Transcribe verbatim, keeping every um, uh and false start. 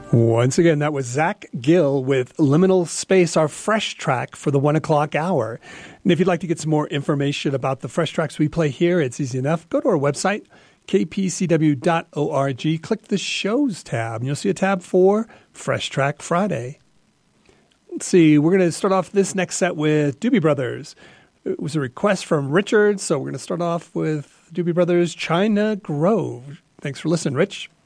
Once again, that was Zach Gill with Liminal Space, our fresh track for the one o'clock hour. And if you'd like to get some more information about the fresh tracks we play here, it's easy enough. Go to our website, k p c w dot org. Click the shows tab, and you'll see a tab for Fresh Track Friday. Let's see, we're going to start off this next set with Doobie Brothers. It was a request from Richard, so we're going to start off with Doobie Brothers, China Grove. Thanks for listening, Rich.